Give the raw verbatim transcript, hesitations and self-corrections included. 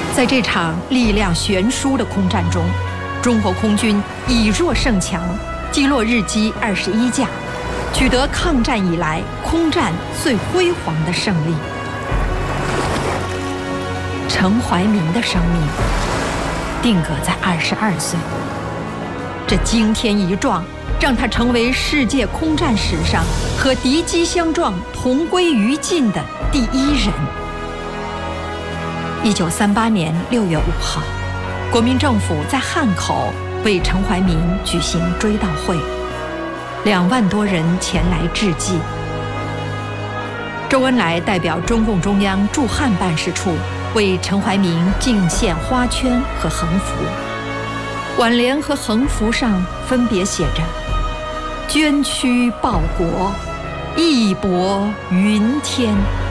在这场力量悬殊的空战中，中国空军以弱胜强，击落日机二十一架，取得抗战以来空战最辉煌的胜利。陈怀民的生命定格在二十二岁，这惊天一撞让他成为世界空战史上和敌机相撞同归于尽的第一人。一九三八年六月五号，国民政府在汉口为陈怀民举行追悼会，两万多人前来致祭。周恩来代表中共中央驻汉办事处为陈怀民敬献花圈和横幅，挽联和横幅上分别写着捐躯报国，义薄云天。